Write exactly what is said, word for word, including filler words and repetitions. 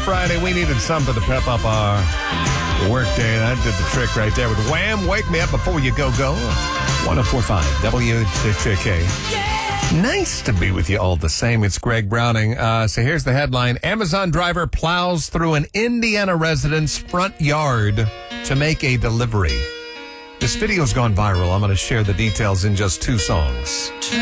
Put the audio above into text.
Friday. We needed something to pep up our work day. That did the trick right there with Wham! Wake Me Up Before You Go Go. one oh four point five W H K. Nice to be with you all the same. It's Greg Browning. Uh, so here's the headline. Amazon driver plows through an Indiana resident's front yard to make a delivery. This video's gone viral. I'm going to share the details in just two songs.